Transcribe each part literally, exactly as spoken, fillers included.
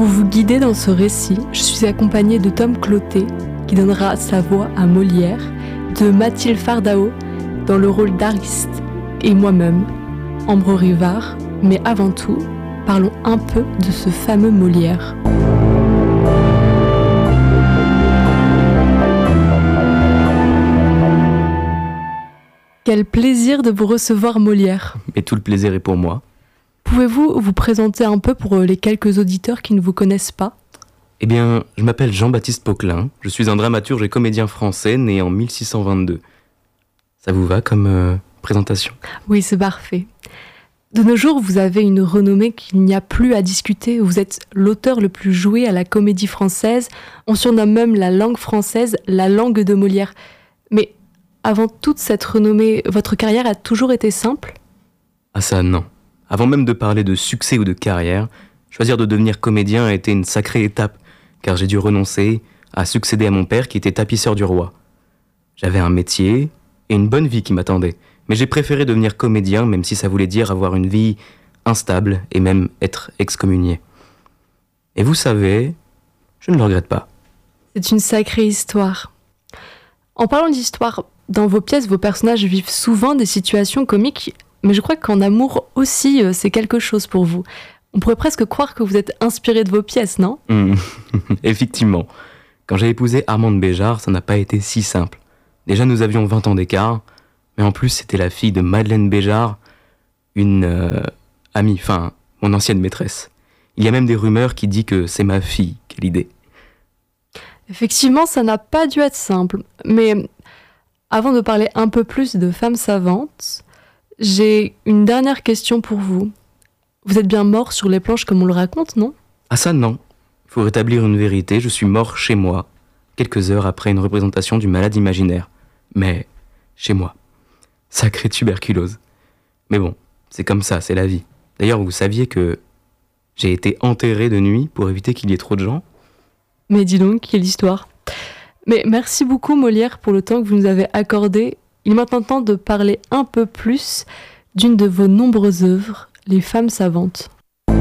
Pour vous guider dans ce récit, je suis accompagnée de Tom Clotet, qui donnera sa voix à Molière, de Mathilde Fardao dans le rôle d'Ariste, et moi-même, Ambre Rivard, mais avant tout, parlons un peu de ce fameux Molière. Quel plaisir de vous recevoir, Molière. Et tout le plaisir est pour moi. Pouvez-vous vous présenter un peu pour les quelques auditeurs qui ne vous connaissent pas ? Eh bien, je m'appelle Jean-Baptiste Poquelin, je suis un dramaturge et comédien français né en mille six cent vingt-deux. Ça vous va comme euh, présentation ? Oui, c'est parfait. De nos jours, vous avez une renommée qu'il n'y a plus à discuter. Vous êtes l'auteur le plus joué à la comédie française. On surnomme même la langue française la langue de Molière. Mais avant toute cette renommée, votre carrière a toujours été simple ? Ah ça, non. Avant même de parler de succès ou de carrière, choisir de devenir comédien a été une sacrée étape, car j'ai dû renoncer à succéder à mon père qui était tapisseur du roi. J'avais un métier et une bonne vie qui m'attendaient, mais j'ai préféré devenir comédien, même si ça voulait dire avoir une vie instable et même être excommunié. Et vous savez, je ne le regrette pas. C'est une sacrée histoire. En parlant d'histoire, dans vos pièces, vos personnages vivent souvent des situations comiques, mais je crois qu'en amour aussi, c'est quelque chose pour vous. On pourrait presque croire que vous êtes inspiré de vos pièces, non ? Mmh. Effectivement. Quand j'ai épousé Armande Béjart, ça n'a pas été si simple. Déjà, nous avions vingt ans d'écart, mais en plus, c'était la fille de Madeleine Béjart, une euh, amie, enfin, mon ancienne maîtresse. Il y a même des rumeurs qui disent que c'est ma fille. Quelle idée. Effectivement, ça n'a pas dû être simple. Mais avant de parler un peu plus de femmes savantes, j'ai une dernière question pour vous. Vous êtes bien mort sur les planches comme on le raconte, non ? Ah ça, non. Il faut rétablir une vérité, je suis mort chez moi, quelques heures après une représentation du Malade imaginaire. Mais chez moi. Sacrée tuberculose. Mais bon, c'est comme ça, c'est la vie. D'ailleurs, vous saviez que j'ai été enterré de nuit pour éviter qu'il y ait trop de gens ? Mais dis donc, quelle histoire. Mais merci beaucoup, Molière, pour le temps que vous nous avez accordé. Il est maintenant temps de parler un peu plus d'une de vos nombreuses œuvres, Les femmes savantes.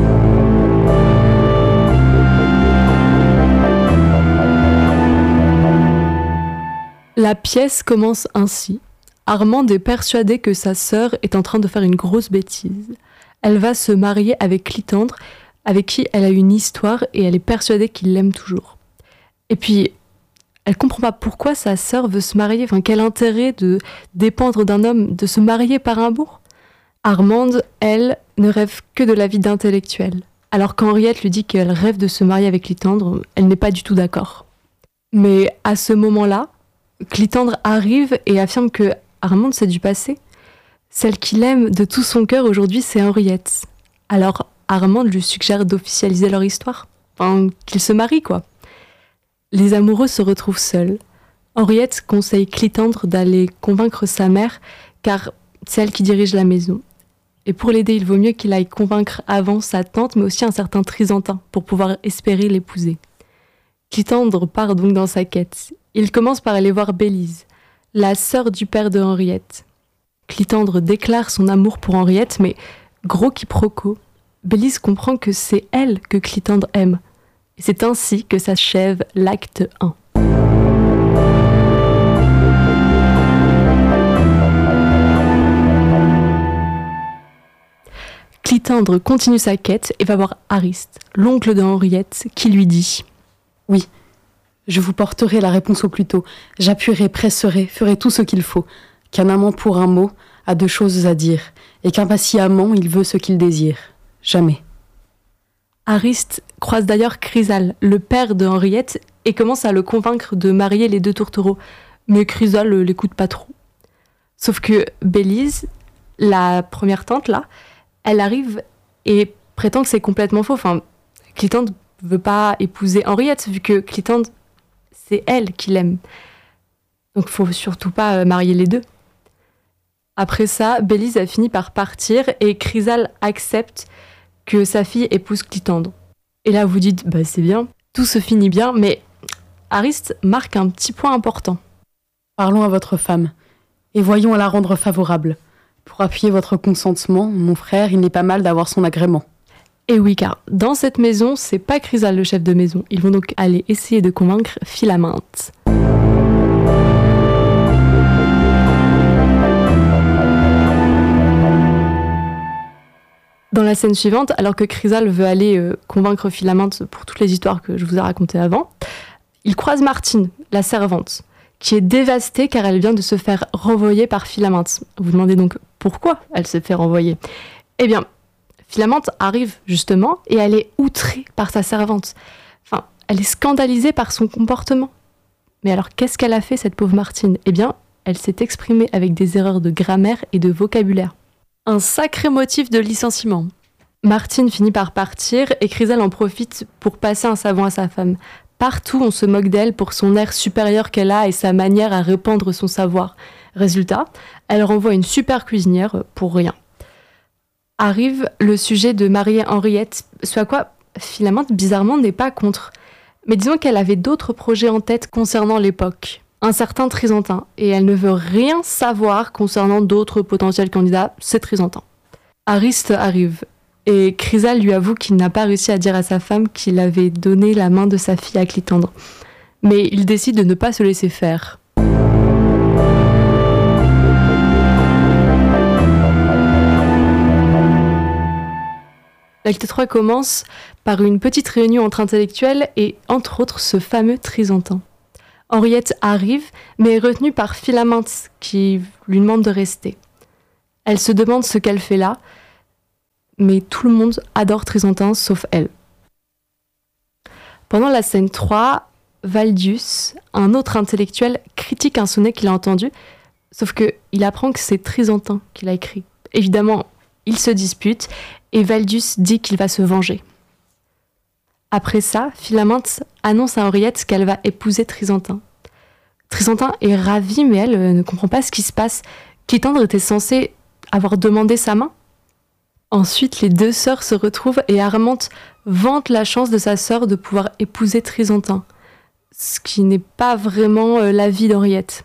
La pièce commence ainsi. Armande est persuadée que sa sœur est en train de faire une grosse bêtise. Elle va se marier avec Clitandre, avec qui elle a une histoire et elle est persuadée qu'il l'aime toujours. Et puis, elle comprend pas pourquoi sa sœur veut se marier, enfin quel intérêt de dépendre d'un homme, de se marier par un bourg. Armande, elle, ne rêve que de la vie d'intellectuelle. Alors qu'Henriette lui dit qu'elle rêve de se marier avec Clitandre, elle n'est pas du tout d'accord. Mais à ce moment-là, Clitandre arrive et affirme que Armande c'est du passé. Celle qu'il aime de tout son cœur aujourd'hui, c'est Henriette. Alors Armande lui suggère d'officialiser leur histoire, enfin qu'ils se marient quoi. Les amoureux se retrouvent seuls. Henriette conseille Clitandre d'aller convaincre sa mère, car c'est elle qui dirige la maison. Et pour l'aider, il vaut mieux qu'il aille convaincre avant sa tante, mais aussi un certain Trisantin, pour pouvoir espérer l'épouser. Clitandre part donc dans sa quête. Il commence par aller voir Bélise, la sœur du père de Henriette. Clitandre déclare son amour pour Henriette, mais gros quiproquo. Bélise comprend que c'est elle que Clitandre aime. Et c'est ainsi que s'achève l'acte un. Clitandre continue sa quête et va voir Ariste, l'oncle de Henriette, qui lui dit « Oui, je vous porterai la réponse au plus tôt. J'appuierai, presserai, ferai tout ce qu'il faut. Qu'un amant pour un mot a deux choses à dire, et qu'un patient amant, il veut ce qu'il désire. Jamais. » Ariste croise d'ailleurs Chrysale, le père de Henriette, et commence à le convaincre de marier les deux tourtereaux. Mais Chrysale ne l'écoute pas trop. Sauf que Bélise, la première tante là, elle arrive et prétend que c'est complètement faux. Enfin, Clitandre ne veut pas épouser Henriette, vu que Clitandre, c'est elle qui l'aime. Donc il ne faut surtout pas marier les deux. Après ça, Bélise a fini par partir et Chrysale accepte que sa fille épouse Clitandre. Et là, vous dites, bah c'est bien, tout se finit bien, mais Ariste marque un petit point important. Parlons à votre femme, et voyons à la rendre favorable. Pour appuyer votre consentement, mon frère, il n'est pas mal d'avoir son agrément. Et oui, car dans cette maison, c'est pas Chrysale le chef de maison. Ils vont donc aller essayer de convaincre Philaminthe. Dans la scène suivante, alors que Chrysale veut aller euh, convaincre Philaminthe pour toutes les histoires que je vous ai racontées avant, il croise Martine, la servante, qui est dévastée car elle vient de se faire renvoyer par Philaminthe. Vous vous demandez donc pourquoi elle se fait renvoyer. Eh bien, Philaminthe arrive justement et elle est outrée par sa servante. Enfin, elle est scandalisée par son comportement. Mais alors, qu'est-ce qu'elle a fait, cette pauvre Martine ? Eh bien, elle s'est exprimée avec des erreurs de grammaire et de vocabulaire. Un sacré motif de licenciement. Martine finit par partir et Chrysale en profite pour passer un savon à sa femme. Partout, on se moque d'elle pour son air supérieur qu'elle a et sa manière à répandre son savoir. Résultat, elle renvoie une super cuisinière pour rien. Arrive le sujet de marier Henriette, ce à quoi Philaminthe, bizarrement, n'est pas contre. Mais disons qu'elle avait d'autres projets en tête concernant l'époque. Un certain Trisantin, et elle ne veut rien savoir concernant d'autres potentiels candidats, c'est Trisantin. Ariste arrive, et Chrysale lui avoue qu'il n'a pas réussi à dire à sa femme qu'il avait donné la main de sa fille à Clitandre. Mais il décide de ne pas se laisser faire. L'acte trois commence par une petite réunion entre intellectuels et, entre autres, ce fameux Trisantin. Henriette arrive, mais est retenue par Philaminthe, qui lui demande de rester. Elle se demande ce qu'elle fait là, mais tout le monde adore Trisantin, sauf elle. Pendant la scène trois, Valdius, un autre intellectuel, critique un sonnet qu'il a entendu, sauf qu'il apprend que c'est Trisantin qui l'a écrit. Évidemment, ils se disputent, et Valdius dit qu'il va se venger. Après ça, Philaminthe annonce à Henriette qu'elle va épouser Trisantin. Trisantin est ravie, mais elle euh, ne comprend pas ce qui se passe. Clitandre était censé avoir demandé sa main. Ensuite, les deux sœurs se retrouvent et Armante vante la chance de sa sœur de pouvoir épouser Trisantin, ce qui n'est pas vraiment euh, l'avis d'Henriette.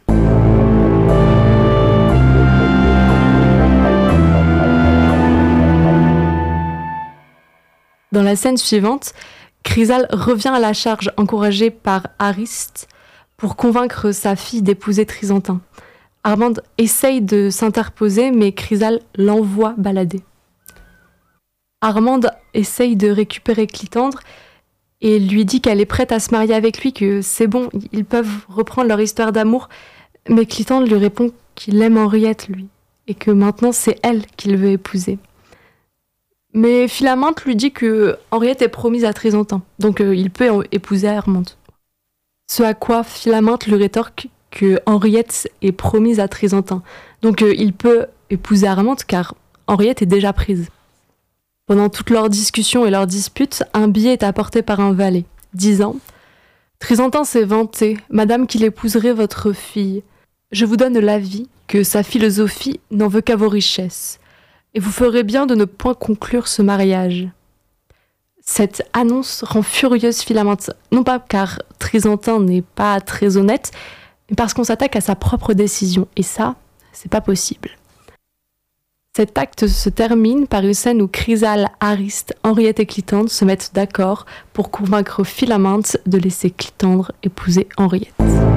Dans la scène suivante, Chrysale revient à la charge, encouragée par Ariste, pour convaincre sa fille d'épouser Trisantin. Armande essaye de s'interposer, mais Chrysale l'envoie balader. Armande essaye de récupérer Clitandre et lui dit qu'elle est prête à se marier avec lui, que c'est bon, ils peuvent reprendre leur histoire d'amour. Mais Clitandre lui répond qu'il aime Henriette, lui, et que maintenant c'est elle qu'il veut épouser. Mais Philaminthe lui dit que Henriette est promise à Trisantin, donc euh, il peut épouser Armande. Ce à quoi Philaminthe lui rétorque que Henriette est promise à Trisantin, donc euh, il peut épouser Armande car Henriette est déjà prise. Pendant toute leur discussion et leur dispute, un billet est apporté par un valet, disant « Trisantin s'est vanté, madame qu'il épouserait votre fille. Je vous donne l'avis que sa philosophie n'en veut qu'à vos richesses. Et vous ferez bien de ne point conclure ce mariage. » Cette annonce rend furieuse Philaminthe, non pas car Trisantin n'est pas très honnête, mais parce qu'on s'attaque à sa propre décision, et ça, c'est pas possible. Cet acte se termine par une scène où Chrysale, Ariste, Henriette et Clitandre se mettent d'accord pour convaincre Philaminthe de laisser Clitandre épouser Henriette.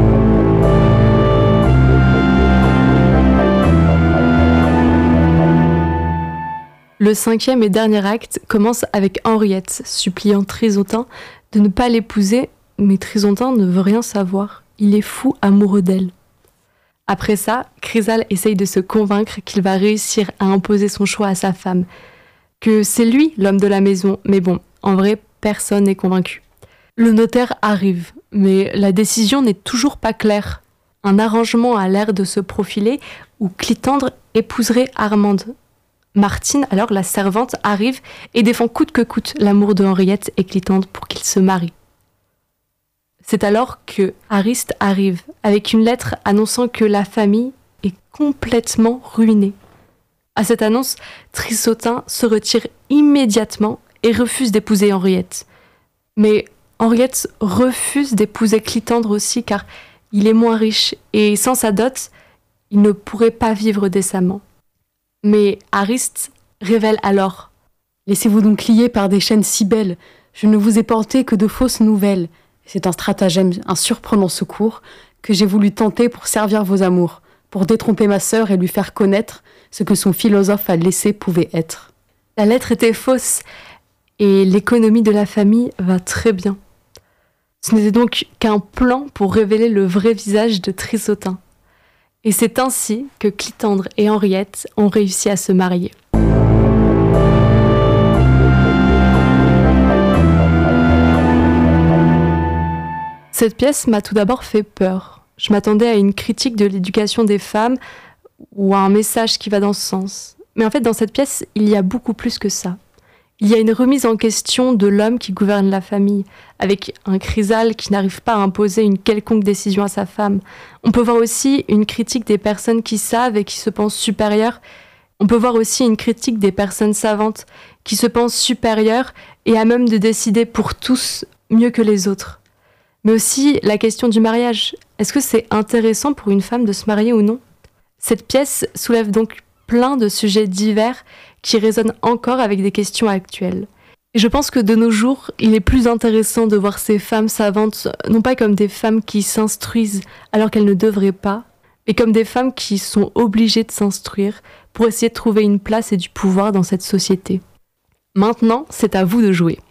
Le cinquième et dernier acte commence avec Henriette, suppliant Trisantin de ne pas l'épouser, mais Trisantin ne veut rien savoir. Il est fou amoureux d'elle. Après ça, Chrysale essaye de se convaincre qu'il va réussir à imposer son choix à sa femme, que c'est lui l'homme de la maison, mais bon, en vrai, personne n'est convaincu. Le notaire arrive, mais la décision n'est toujours pas claire. Un arrangement a l'air de se profiler où Clitandre épouserait Armande. Martine, alors la servante, arrive et défend coûte que coûte l'amour de Henriette et Clitandre pour qu'ils se marient. C'est alors que Ariste arrive avec une lettre annonçant que la famille est complètement ruinée. À cette annonce, Trisantin se retire immédiatement et refuse d'épouser Henriette. Mais Henriette refuse d'épouser Clitandre aussi car il est moins riche et sans sa dot, il ne pourrait pas vivre décemment. Mais Ariste révèle alors Laissez-vous donc lier par des chaînes si belles. Je ne vous ai porté que de fausses nouvelles. C'est un stratagème, un surprenant secours que j'ai voulu tenter pour servir vos amours, pour détromper ma sœur et lui faire connaître ce que son philosophe a laissé pouvait être. La lettre était fausse et l'économie de la famille va très bien. Ce n'était donc qu'un plan pour révéler le vrai visage de Trissotin. Et c'est ainsi que Clitandre et Henriette ont réussi à se marier. Cette pièce m'a tout d'abord fait peur. Je m'attendais à une critique de l'éducation des femmes ou à un message qui va dans ce sens. Mais en fait, dans cette pièce, il y a beaucoup plus que ça. Il y a une remise en question de l'homme qui gouverne la famille, avec un Chrysale qui n'arrive pas à imposer une quelconque décision à sa femme. On peut voir aussi une critique des personnes qui savent et qui se pensent supérieures. On peut voir aussi une critique des personnes savantes qui se pensent supérieures et à même de décider pour tous mieux que les autres. Mais aussi la question du mariage. Est-ce que c'est intéressant pour une femme de se marier ou non ? Cette pièce soulève donc plein de sujets divers qui résonnent encore avec des questions actuelles. Et je pense que de nos jours, il est plus intéressant de voir ces femmes savantes non pas comme des femmes qui s'instruisent alors qu'elles ne devraient pas, mais comme des femmes qui sont obligées de s'instruire pour essayer de trouver une place et du pouvoir dans cette société. Maintenant, c'est à vous de jouer.